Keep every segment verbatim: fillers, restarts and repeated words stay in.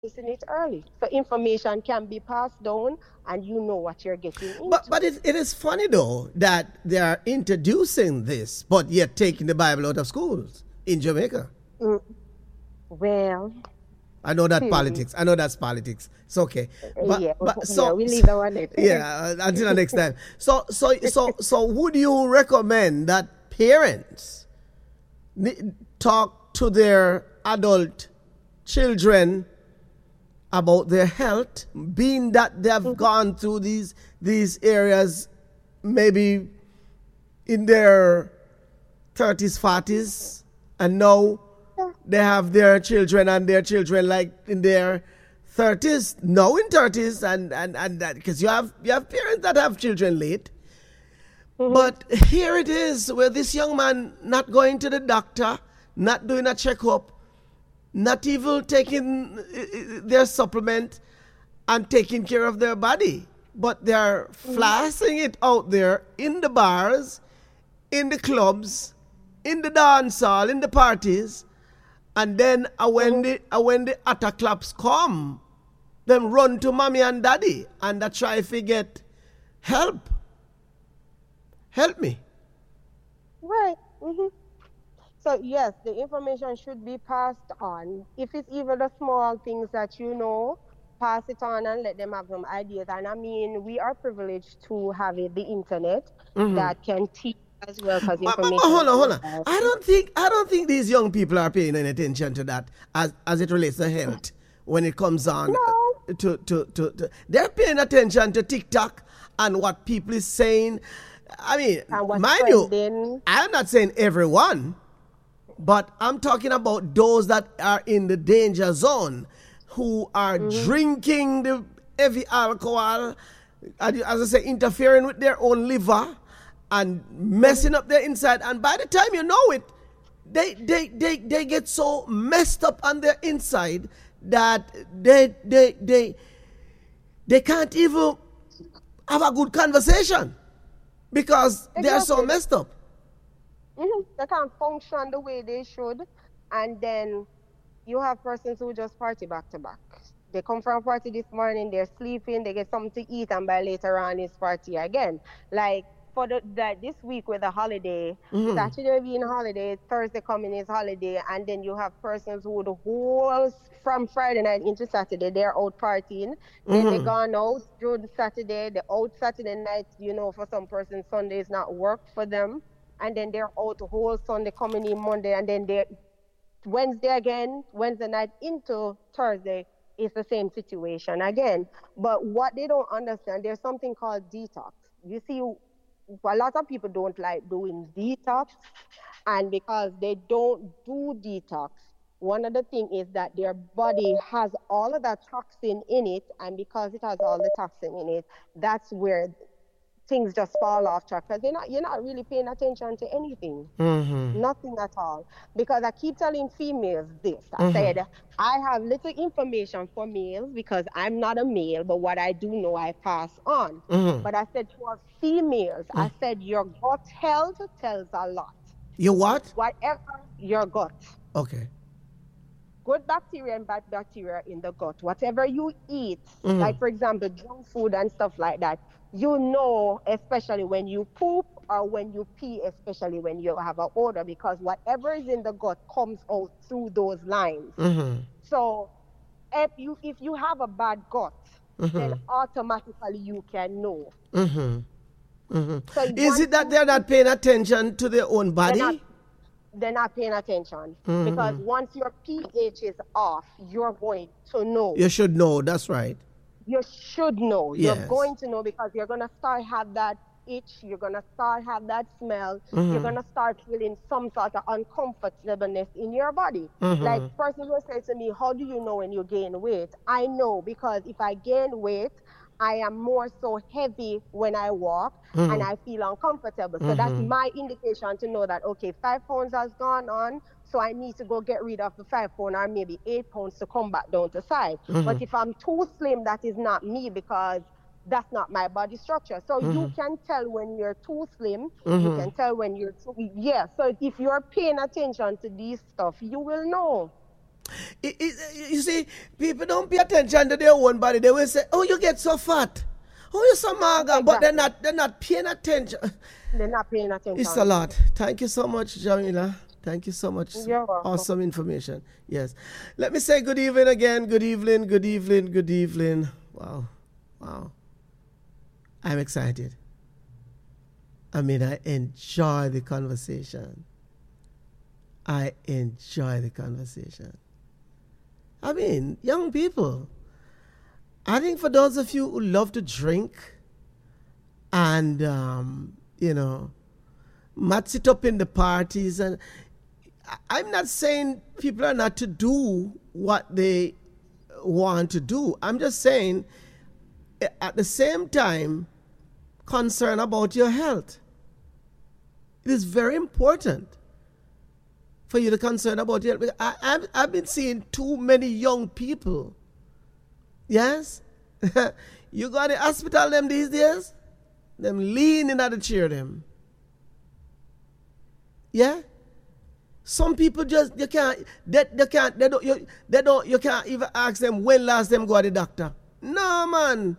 introducing it early. So information can be passed down and you know what you're getting But into. but it, it is funny though that they are introducing this, but yet taking the Bible out of schools in Jamaica. Mm, well, I know that hmm, politics. I know that's politics. It's okay. But yeah, but yeah, so, we so leave that one there. yeah, uh, until the next time. So so so so would you recommend that parents ne- talk to their adult children about their health, being that they have gone through these these areas maybe in their thirties, forties, and now they have their children and their children like in their thirties, now in thirties, and and and that because you have you have parents that have children late. Mm-hmm. But here it is, where this young man not going to the doctor, not doing a checkup, not even taking uh, uh, their supplement and taking care of their body, but they're flashing it out there in the bars, in the clubs, in the dance hall, in the parties, and then uh, when Mm-hmm. the uh, when the attack claps come, them run to mommy and daddy and they try to get help. Help me. Right. Mm-hmm. So yes, the information should be passed on. If it's even the small things that you know, pass it on and let them have some ideas. And I mean, we are privileged to have it, the internet that can teach as well because But, but, but information hold is on, so hold on. I powerful. don't think I don't think these young people are paying any attention to that as as it relates to health when it comes on No, uh, to to, to, to they're paying attention to TikTok and what people is saying. I mean, and what's mind you, trending. I'm not saying everyone, but I'm talking about those that are in the danger zone, who are Mm-hmm. drinking the heavy alcohol, as I say, interfering with their own liver and Mm-hmm. messing up their inside. And by the time you know it, they they they, they get so messed up on their inside that they they they they can't even have a good conversation because they are so Exactly. messed up. Hmm. They can't function the way they should. And then you have persons who just party back to back. They come from party this morning, they're sleeping, they get something to eat, and by later on it's party again. Like for the that this week with the holiday, Saturday being holiday, Thursday coming is holiday, and then you have persons who the whole s- from Friday night into Saturday they're out partying. Then they gone out during Saturday, the out Saturday night, you know, for some persons Sunday is not work for them. And then they're out the whole Sunday coming in Monday, and then they Wednesday again, Wednesday night into Thursday is the same situation again. But what they don't understand, there's something called detox. You see, a lot of people don't like doing detox, and because they don't do detox, one of the things is that their body has all of that toxin in it, and because it has all the toxin in it, that's where things just fall off track because you're not you're not really paying attention to anything. Nothing at all. Because I keep telling females this. I said, I have little information for males because I'm not a male, but what I do know, I pass on. But I said to our females, I said, your gut health tells a lot. You what? Whatever your gut, Okay. good bacteria and bad bacteria in the gut. Whatever you eat, like for example, junk food and stuff like that, you know, especially when you poop or when you pee, especially when you have an odor, because whatever is in the gut comes out through those lines. So if you if you have a bad gut, then automatically you can know. So Is once it that you they're not paying attention to their own they're not body? they're not paying attention because once your pH is off, you're going to know. You should know. That's right. You should know. You're Yes. going to know because you're gonna start have that itch. You're gonna start have that smell. You're gonna start feeling some sort of uncomfortableness in your body. Like person will say to me, "How do you know when you gain weight?" I know because if I gain weight, I am more so heavy when I walk and I feel uncomfortable. So that's my indication to know that, okay, five pounds has gone on. So I need to go get rid of the five pounds or maybe eight pounds to come back down to size. But if I'm too slim, that is not me because that's not my body structure. So you can tell when you're too slim. You can tell when you're too, yeah. So if you're paying attention to these stuff, you will know. It, it, you see, people don't pay attention to their own body. They will say, "Oh, you get so fat. Oh, you're so mager," but they're Exactly. not. They're not paying attention. They're not paying It's a attention. lot. Thank you so much, Jamila. Thank you so much. You're welcome. Awesome information. Yes. Let me say good evening again. Good evening. Good evening. Good evening. Wow. Wow. I'm excited. I mean, I enjoy the conversation. I enjoy the conversation. I mean, young people. I think for those of you who love to drink and, um, you know, match it up in the parties, and I- I'm not saying people are not to do what they want to do. I'm just saying, eh, at the same time, concern about your health. It is very important for you to concern about your health. I, I've, I've been seeing too many young people. Yes? You go to the hospital them these days? Them leaning at the chair them. Yeah? Some people just, you can't, they, they can't, they don't, you, they don't, you can't even ask them when last them go to the doctor. No, man.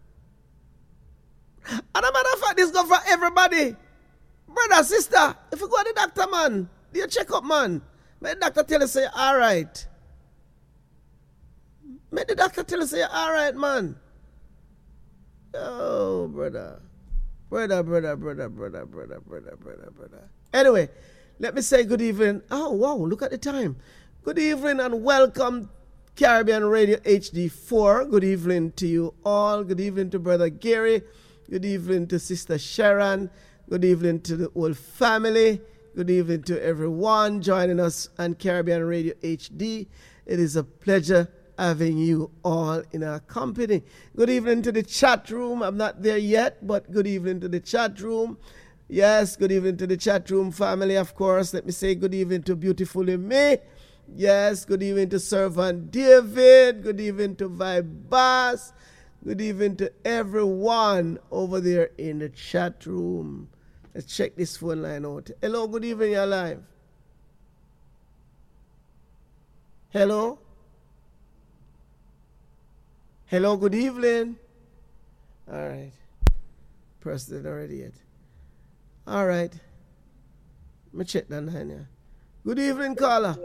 And a matter of fact, this go for everybody. Brother, sister, if you go to the doctor, man, do your check up, man. May the doctor tell you, say, all right. May the doctor tell you, say, all right, man. Oh, brother. Brother, brother, brother, brother, brother, brother, brother, brother. Anyway, let me say good evening. Oh, wow, look at the time. Good evening and welcome, Caribbean Radio H D four. Good evening to you all. Good evening to Brother Gary. Good evening to Sister Sharon. Good evening to the whole family. Good evening to everyone joining us on Caribbean Radio H D. It is a pleasure having you all in our company. Good evening to the chat room. I'm not there yet, but good evening to the chat room. Yes, good evening to the chat room family, of course. Let me say good evening to Beautifully Me. Yes, good evening to Servant David. Good evening to Vibe Bass. Good evening to everyone over there in the chat room. Let's check this phone line out. Hello, good evening, you're live. Hello? Hello, good evening. All right. Person already yet. All right. Let me check that line here. Good evening, caller.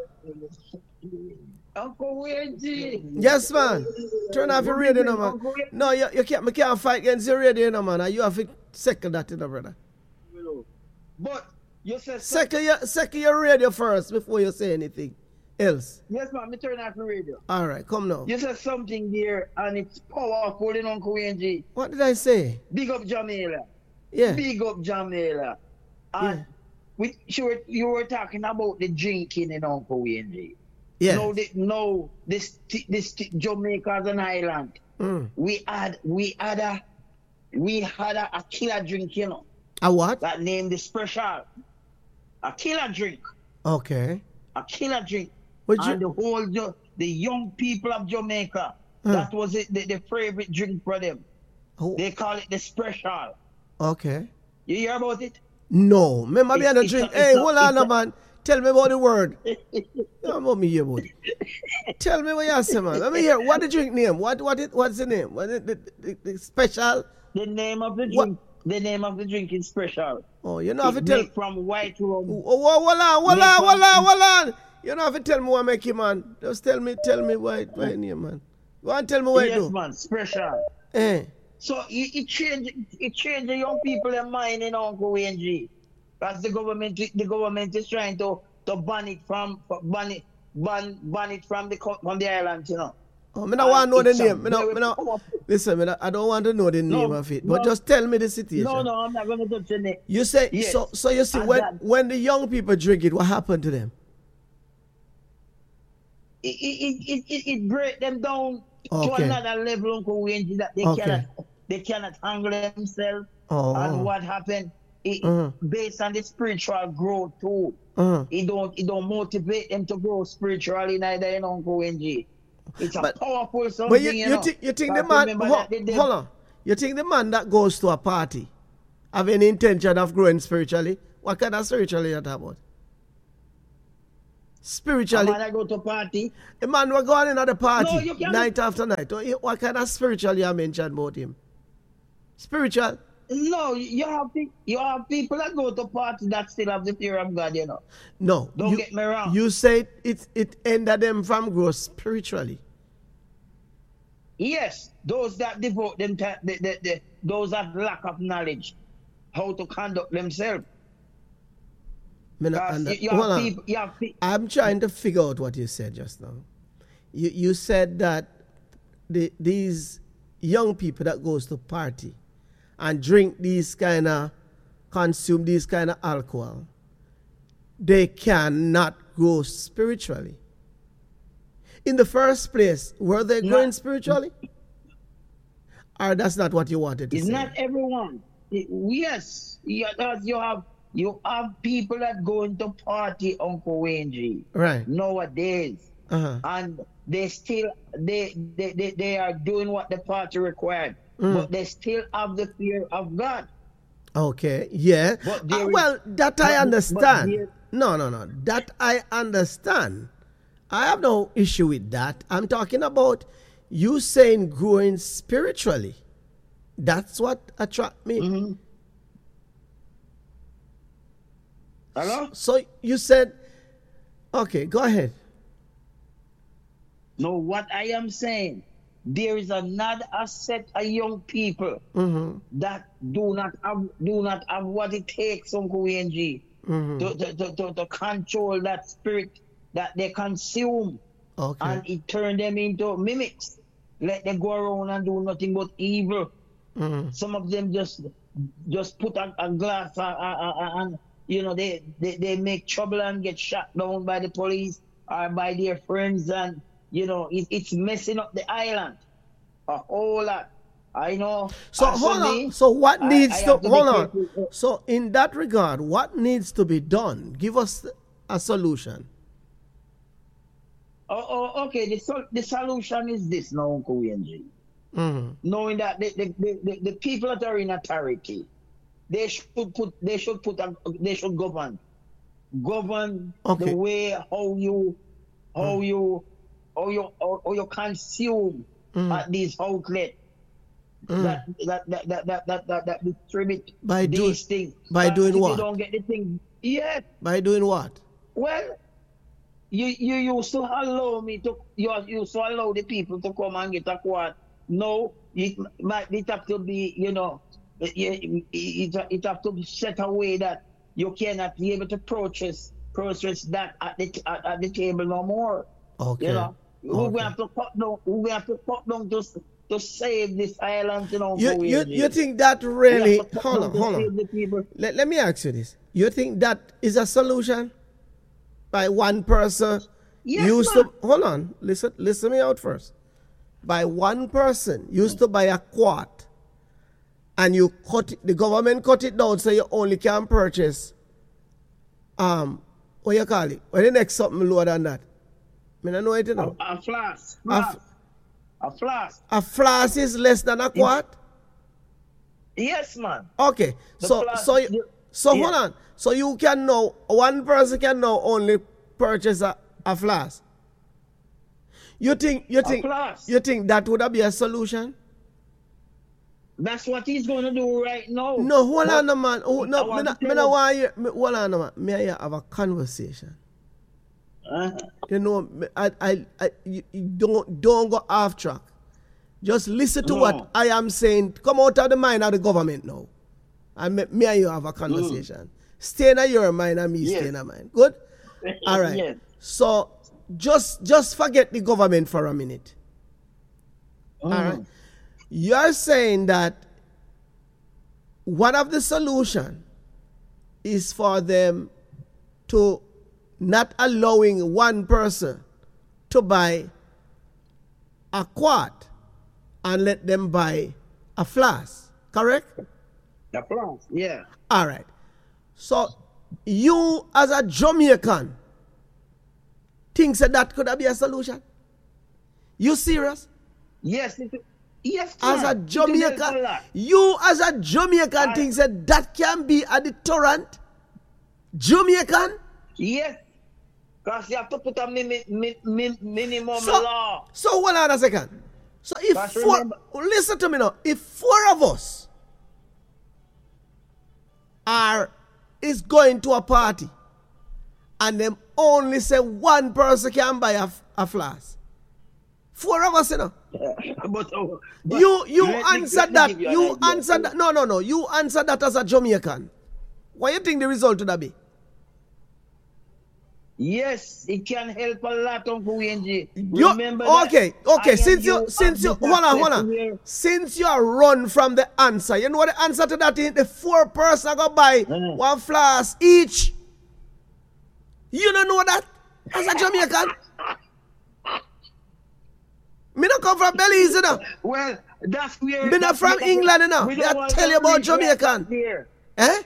Uncle Wendy. Yes, man. Turn off your radio, no, man. No, you, you can't, I can't fight against your radio, no, man. You have to second that, you know, brother. But you said Second your, second your radio first before you say anything else. yes, man. Me turn off the radio. All right, come now. You said something there, and it's powerful in Uncle Wendy. What did I say? Big up Jamila. Yeah. Big up Jamila. And Yeah. we, you, were, you were talking about the drinking in Uncle Wendy. Yeah. No, the, no, this this Jamaica is an island. Mm. We had we had a we had a, a killer drink, you know, A what? that named the special. A killer drink. Okay. A killer drink. Would And you? the whole Jo- the young people of Jamaica, Hmm. that was it, the, the favorite drink for them. Oh, They call it the special. okay. You hear about it? No. Remember me It's- and a it's drink. a- Hey, it's a- hold on, it's no, a- man. Tell me about the word. Come on, me here, buddy. Tell me what you say, man. Let me hear. What the drink name? What what it? What's the name? What it, the, the, the special? The name of the What? drink. The name of the drink is special. Oh, you know have to It's tell. made from white rum. Oh, oh, hold on, hold on, hold on, hold on. You don't have to tell me what make you, man. Just tell me, tell me why, why name, man. Go and tell me what you Yes, do. man, special. Eh. So it, it changed it changed the young people in mind in Uncle Wendy. Because the government the government is trying to, to ban it from ban it ban ban it from the co- from the island, you know. Oh, me not want to know the It's a name. Me not, very me not, powerful- listen, me not, I don't want to know the name No, of it. But no. just tell me the situation. No, no, I'm not gonna touch the name. You say Yes. so. So you see, And when that- when the young people drink it, what happened to them? It it, it, it, it break them down Okay. to another level, Uncle Wendy, that they Okay. cannot they cannot handle themselves. Oh. And what happened? It, Mhm. based on the spiritual growth too. Uh-huh. It don't it don't motivate them to grow spiritually neither in Uncle Wendy. It's a But- powerful something, But you, you, you, know. think you think the But man? remember Ho, that they- they- hold on. You think the man that goes to a party have any intention of growing spiritually? What kind of spiritually you talk about? Spiritually. Man, I go to party. A man will go on another party No, you can't. night after night. What kind of spiritual you mentioned about him? Spiritual? No, you have pe- you have people that go to party that still have the fear of God, you know. No. Don't you, get me wrong. You said it it ended them from growth spiritually. Yes, those that devote them to the, the, the, those that lack of knowledge, how to conduct themselves. Me not Because under- you, you Hold have on. people, you have pe- I'm trying to figure out what you said just now. You you said that the, these young people that goes to party and drink these kind of, consume these kind of alcohol, they cannot grow spiritually. In the first place, were they Not- growing spiritually? Or that's not what you wanted to It's say? not everyone. It- yes, you, you have you have people that go into party, Uncle Wayne G, Right. nowadays, Uh-huh. and they still they they, they, they are doing what the party required, Mm. but they still have the fear of God. Okay, yeah. But Uh, there is- well, that but- I but understand. there- No, no, no. That I understand. I have no issue with that. I'm talking about you saying growing spiritually. That's what attract me. Mhm. Hello? So you said, okay, go ahead. No, what I am saying, there is another set of young people Mm-hmm. that do not have do not have what it takes, Uncle Wayne G, Mm-hmm. to, to, to, to, to control that spirit that they consume, Okay. and it turn them into mimics. Let them go around and do nothing but evil. Mm-hmm. Some of them just just put a, a glass uh, uh, uh, and you know they, they they make trouble and get shot down by the police or by their friends, and you know it, it's messing up the island a whole lot. I know. So as hold for on. me, So what I- needs I to have to be hold on? careful. So in that regard, what needs to be done? Give us a solution. Oh, oh, okay. The sol- the solution is this now, Uncle Wayne G. Mm-hmm. Knowing that the, the, the, the, the people that are in authority, they should put they should put a, they should govern govern Okay. the way how you how you how you how, how you consume Mm. at these outlets Mm. that, that, that, that, that, that, that, that distribute By these doing- things. by But doing if what? You don't get the thing. Yes. By doing what? Well, you you used to allow me to you used to allow the people to come and get a quart. No, it might it have to be, you know, it, it, it, it have to be set away that you cannot be able to purchase purchase that at the at, at the table no more. Okay. You know, we're Okay. gonna have to cut down. We're gonna have to cut down to to save this island. You know, You, for you, wages. you think that We really, have to cut hold down on, to hold save on. the people. Let, let me ask you this. You think that is a solution? By one person Yes, used man. to, hold on, listen, listen me out first. By one person used to buy a quart and you cut it, the government cut it down so you only can purchase, um, what you call it? What the next something lower than that? I don't know it, you A, know. a flask. A f- flask. A flask. A flask is less than a quart? Yes, man. Okay, The so flask- so you, you- so yeah. hold on. So you can now one person can now only purchase a, a flask. You think you think flask. you think that would be a solution? That's what he's going to do right now. No, hold But on, man. Oh, I no, me want not, to me tell not you- want you. Me, hold on, man. Me and you have a conversation. Uh-huh. You know, me- I, I, I you, you don't don't go off track. Just listen to No. what I am saying. Come out of the mind of the government now. And me, me and you have a conversation. Stay in your mind and me Yes. stay in mind. Good? All right. Yes. So just just forget the government for a minute. All Mm. right. You're saying that one of the solution is for them to not allowing one person to buy a quart and let them buy a flask. Correct? The flask. Yeah. All right. So you as a Jamaican think that that could be a solution? You serious? Yes. It, yes. As man. a It will help a Jamaican, lot. you as a Jamaican I- think that that can be a deterrent? Jamaican? Yes. Because you have to put a mi- mi- mi- minimum So, law. so hold on a second. So if But four, remember- listen to me now. If four of us are is going to a party, and them only say one person can buy a, a flask, four of us, you know. but, uh, but You you let me- answered let me that. give You, an idea. answered that. No, no, no. You answered that as a Jamaican. What do you think the result would be? Yes, it can help a lot, Uncle N G. You, Remember that okay, I okay. and Since you, have since you, the hold on, hold access on. where- Since you are run from the answer, you know what the answer to that is? The four person go buy Mm. one flask each. You don't know that as a Jamaican. Me not come from Belize, you know. Well, that's where. Me not that's from where- England, you know. we They don't want tell to you about reach that Jamaican. here. Eh?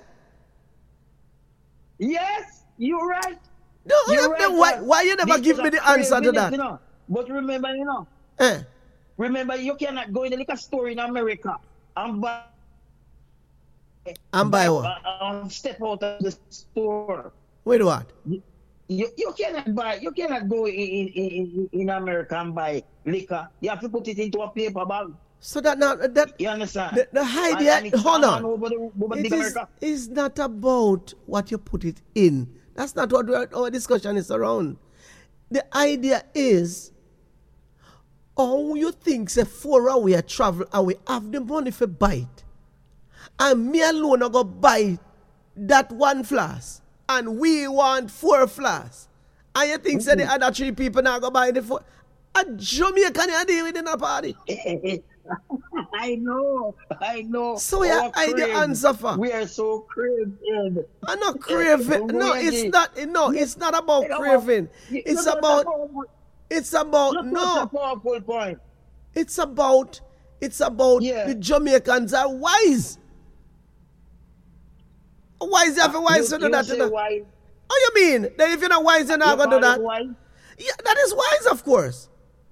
Yes, you're right. No, You're you- right, then why, sir. why you never This give is me a the answer to crazy that? You know. But remember, you know, Eh? remember, you cannot go in the liquor store in America and buy. And buy uh, what? uh, step out of the store. Wait, what? You, you cannot buy. You cannot go in, in, in, in America and buy liquor. You have to put it into a paper bag. So that now that You understand? the, the And- idea, and it's hold common on. over the, over It big is, America. is not about what you put it in. That's not what we're- our discussion is around. The idea is, how you think say four hours we travel and we have the money for buy it, and me alone I go buy that one flask, and we want four flasks, and you think say the other three people now go buy the four? A Jamaican you deal with in a party. I know, I know. So yeah, Our I the crave, answer for. We are so craving. I'm not craving. No, it's not. No, it's not about craving. It's about. It's about Look, no. That's a powerful point. It's about. It's about Yeah. the Jamaicans are wise. Wise, you have a wise to do you that. say You know? why? How you mean? That if you're not wise, you're not You gonna do call it that. why? Yeah, that is wise, of course.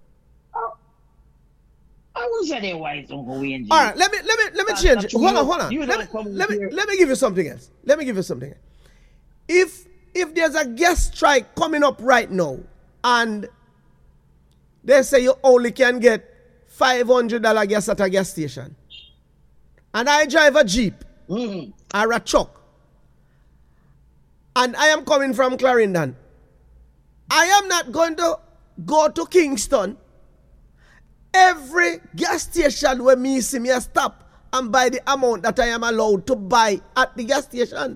I was say why, Uncle N G. All right, let me let me let me That's change not it. true. Hold on, You- hold on. you Let don't me come let me here. let me give you something else. Let me give you something else. If if there's a gas strike coming up right now, and they say you only can get five hundred dollar gas at a gas station, and I drive a Jeep Mm-hmm. or a truck, and I am coming from Clarendon, I am not going to go to Kingston. Every gas station where me see me a stop and buy the amount that I am allowed to buy at the gas station.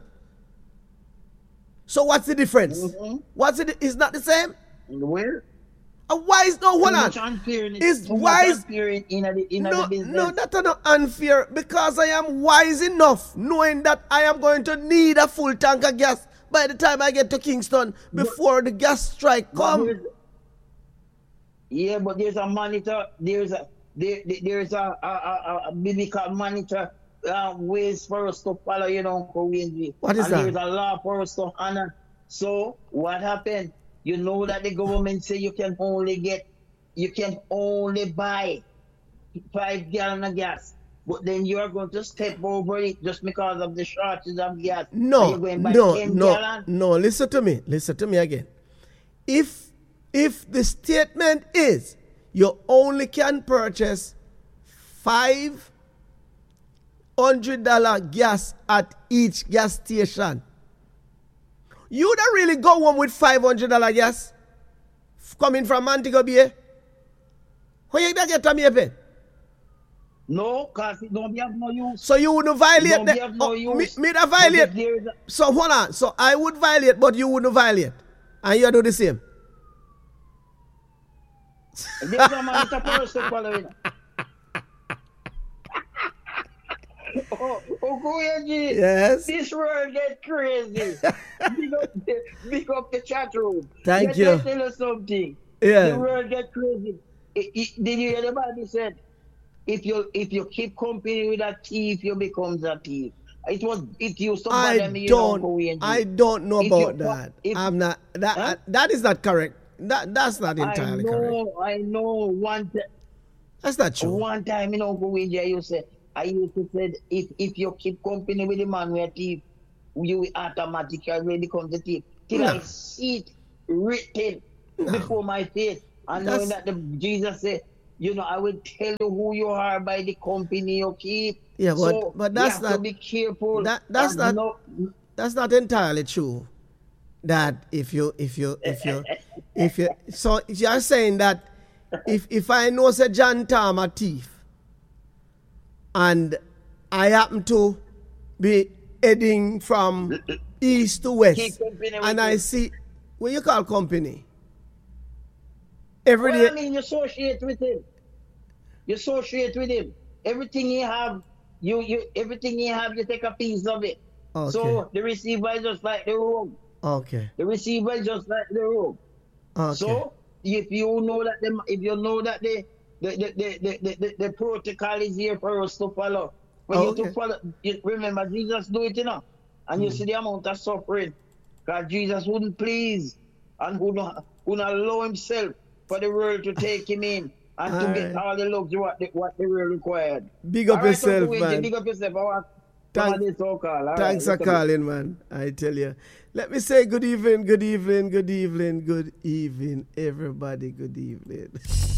So what's the difference? Mhm. What's it? Is not the same? Where? A wise no hold Too on. much unfair in it. Is Too much wise- unfair in, in, the, in No, the business. no, that's not unfair because I am wise enough knowing that I am going to need a full tank of gas by the time I get to Kingston before the gas strike But come. there's- Yeah, but there's a monitor. There's a there, there- there's a a, a, a biblical monitor uh, ways for us to follow. You know, for W N G. What is and that? There's a law for us to honor. So what happened? You know that the government say you can only get, you can only buy five gallon of gas. But then you are going to step over it just because of the shortage of gas. And No, you're going to buy no, ten no, gallon. no. Listen to me. Listen to me again. If if the statement is you only can purchase five hundred dollar gas at each gas station, you don't really go home with five hundred dollar gas f- coming from Montego Bay. Where you gonna get to me pen? No, because it don't have no use. So you wouldn't violate Don't the, be of no oh, me, use. me da But violate. if there is a- So hold on. So I would violate, but you wouldn't violate. And you do the same. There's a monitor for us to follow it. Oh, oh, go G. Yes. This world get crazy. big, up the, big up the chat room. Thank Let you. me tell you something. Yeah. The world get crazy. It, it, did you hear the Bible said, if you if you keep company with a thief, you become a thief. It was it used to bother I me. You know, don't. go in. I don't know If you about fu- that. if- I'm not. That Huh? that is not correct. That that's not I entirely correct. know, I know. One time. That's not true. One time, you know, go in there, you say, I used to say, if if you keep company with the man with a thief, you will automatically become the thief. Till I No. see it. written No. before my face. And knowing That's- that the Jesus said, you know, I will tell you who you are by the company you keep. Yeah, but- so but that's you have not- to be careful. that- that's and not- no- That's not entirely true. That if you if you if you if you so you're saying that if if I know say John Tom a thief and I happen to be heading from east to west Keep company with and I him. see what you call company every Well, I day. mean, you associate with him. You associate with him. Everything you have, you you everything you have, you take a piece of it. Okay. So the receiver is just like the room. Okay. The receiver is just like the room. Okay. So if you know that the if you know that the the the, the, the, the, the, the protocol is here for us to follow. For you Okay. to follow, you, remember Jesus do it, you know, and you see the amount of suffering, because Jesus wouldn't please and wouldn't, wouldn't allow himself for the world to take him in and to get Alright. all the luxury what the, what the world required. Big up All right, yourself, Uncle Wendy, man. Big up yourself. I want Thank- some of this so-called. All right, Thanks for listen. calling, man. I tell you. Let me say good evening, good evening, good evening, good evening, everybody. Good evening.